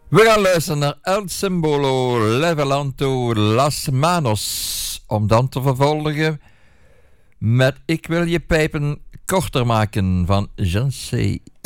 We gaan luisteren naar El Simbolo Levanto Las Manos, om dan te vervolgen met Ik wil je pijpen korter maken van Jean C.